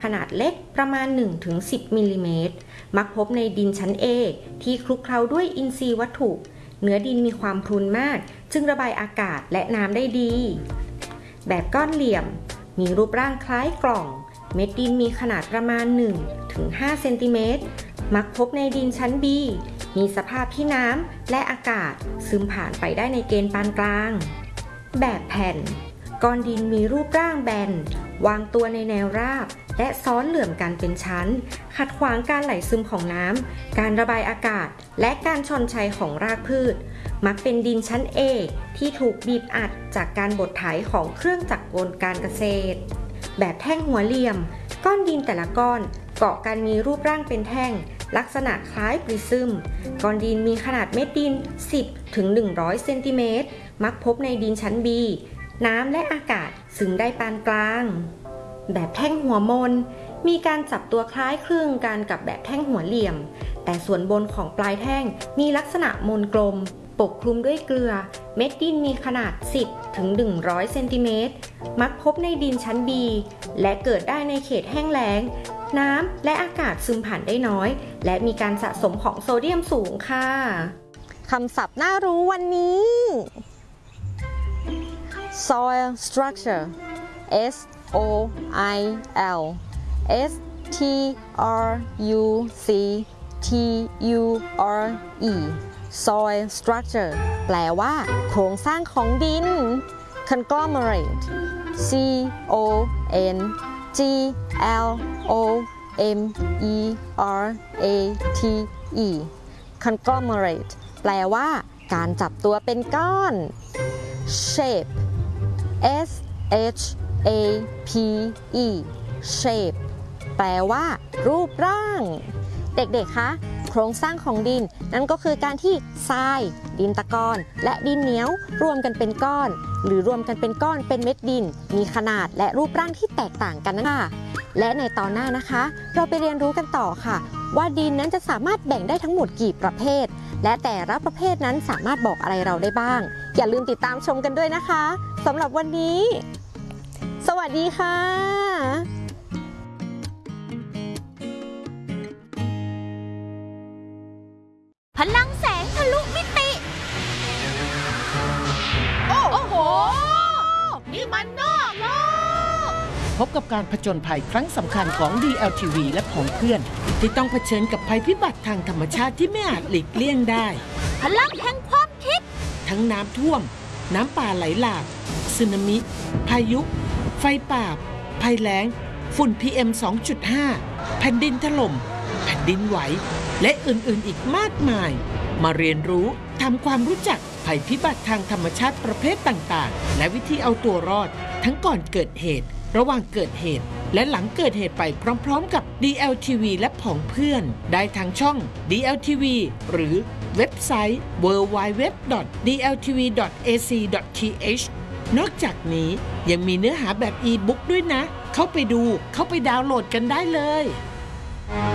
ขนาดเล็กประมาณ 1-10 มิลลิเมตรมักพบในดินชั้น A ที่คลุกเคล้าด้วยอินทรีย์วัตถุเนื้อดินมีความพรุนมากจึงระบายอากาศและน้ำได้ดีแบบก้อนเหลี่ยมมีรูปร่างคล้ายกล่องเม็ดดินมีขนาดประมาณ 1-5 เซนติเมตรมักพบในดินชั้น B มีสภาพที่น้ำและอากาศซึมผ่านไปได้ในเกณฑ์ปานกลางแบบแผ่นก้อนดินมีรูปร่างแบนวางตัวในแนวราบและซ้อนเหลื่อมกันเป็นชั้นขัดขวางการไหลซึมของน้ำการระบายอากาศและการชอนชัยของรากพืชมักเป็นดินชั้น A ที่ถูกบีบอัดจากการบดไถของเครื่องจักรกลการเกษตรแบบแท่งหัวเหลี่ยมก้อนดินแต่ละก้อนเกาะกันมีรูปร่างเป็นแท่งลักษณะคล้ายปริซึมก้อนดินมีขนาดเม็ดดิน 10-100 เซนติเมตรมักพบในดินชั้น B น้ำและอากาศซึมได้ปานกลางแบบแท่งหัวมนมีการจับตัวคล้ายคลึงกันกับแบบแท่งหัวเหลี่ยมแต่ส่วนบนของปลายแท่งมีลักษณะมนกลมปกคลุมด้วยเกลือเม็ดดินมีขนาด 10-100 เซนติเมตรมักพบในดินชั้น B และเกิดได้ในเขตแห้งแล้งน้ำและอากาศซึมผ่านได้น้อยและมีการสะสมของโซเดียมสูงค่ะคำศัพท์น่ารู้วันนี้ soil structure S O I L S T R U C T U R E soil structure แปลว่าโครงสร้างของดิน conglomerate C O N G L O M E R A T E conglomerate แปลว่าการจับตัวเป็นก้อน shape S H A P E shape แปลว่ารูปร่างเด็กๆคะโครงสร้างของดินนั่นก็คือการที่ทรายดินตะกอนและดินเหนียวรวมกันเป็นก้อนหรือรวมกันเป็นก้อนเป็นเม็ดดินมีขนาดและรูปร่างที่แตกต่างกันค่ะและในตอนหน้านะคะเราไปเรียนรู้กันต่อค่ะว่าดินนั้นจะสามารถแบ่งได้ทั้งหมดกี่ประเภทและแต่ละประเภทนั้นสามารถบอกอะไรเราได้บ้างอย่าลืมติดตามชมกันด้วยนะคะสำหรับวันนี้สวัสดีค่ะพลังแสงทะลุมิติโอ้โหนี่มันนอกโลกพบกับการผจญภัยครั้งสำคัญของ DLTV และผองเพื่อนที่ต้องเผชิญกับภัยพิบัติทางธรรมชาติที่ไม่อาจหลีกเลี่ยงได้พลังแห่งความคิดทั้งน้ำท่วมน้ำป่าไหลหลากสึนามิพายุไฟป่าภัยแล้งฝุ่น PM 2.5 แผ่นดินถล่มแผ่นดินไหวและอื่นๆอีกมากมายมาเรียนรู้ทำความรู้จักภัยพิบัติทางธรรมชาติประเภทต่างๆและวิธีเอาตัวรอดทั้งก่อนเกิดเหตุระหว่างเกิดเหตุและหลังเกิดเหตุไปพร้อมๆกับ DLTV และผองเพื่อนได้ทางช่อง DLTV หรือเว็บไซต์ www.dltv.ac.th นอกจากนี้ยังมีเนื้อหาแบบอีบุ๊กด้วยนะเข้าไปดูเข้าไปดาวน์โหลดกันได้เลย